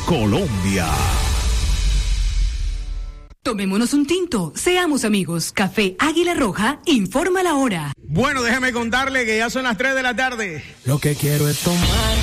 Colombia. Tomémonos un tinto, seamos amigos. Café Águila Roja informa la hora. Bueno, déjeme contarle que ya son las 3 de la tarde. Lo que quiero es tomar